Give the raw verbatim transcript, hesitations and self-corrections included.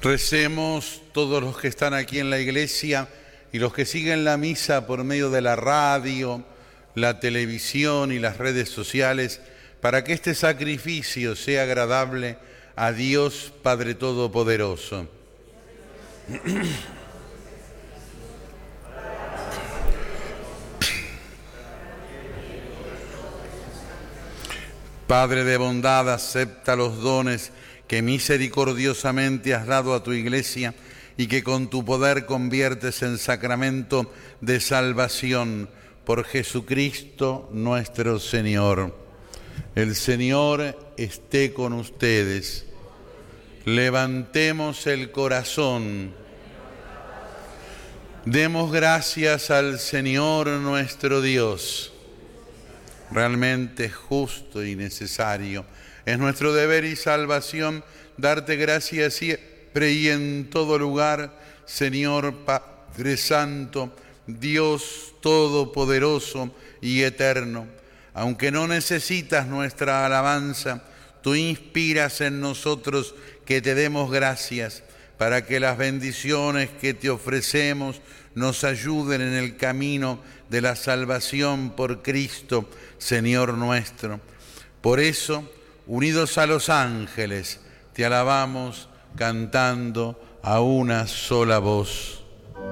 Recemos todos los que están aquí en la iglesia y los que siguen la misa por medio de la radio, la televisión y las redes sociales, para que este sacrificio sea agradable a Dios Padre Todopoderoso. Padre de bondad, acepta los dones que misericordiosamente has dado a tu iglesia y que con tu poder conviertes en sacramento de salvación por Jesucristo nuestro Señor. El Señor esté con ustedes. Levantemos el corazón. Demos gracias al Señor nuestro Dios. Realmente es justo y necesario. Es nuestro deber y salvación darte gracias siempre y en todo lugar, Señor Padre Santo, Dios Todopoderoso y Eterno. Aunque no necesitas nuestra alabanza, tú inspiras en nosotros que te demos gracias, para que las bendiciones que te ofrecemos nos ayuden en el camino de la salvación por Cristo, Señor nuestro. Por eso, unidos a los ángeles, te alabamos cantando a una sola voz.